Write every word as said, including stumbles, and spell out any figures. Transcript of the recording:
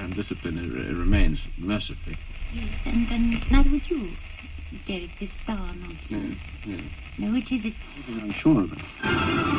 undisciplined it, it remains, mercifully. Yes, and, and neither would you, Derek, this star nonsense. Yes, yes. No, which is it? I'm sure of it.